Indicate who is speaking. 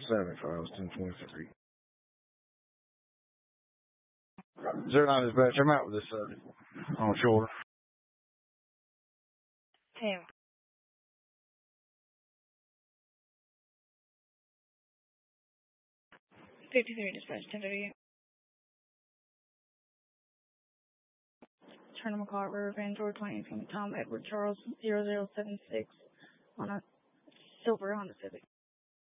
Speaker 1: 7 if I was 1023. 09 dispatch, I'm out with this on shoulder.
Speaker 2: Damn. 53 dispatch, 10:30. Turner McCart, River Van, George 20, Tom Edward Charles 0076 on a silver Honda Civic.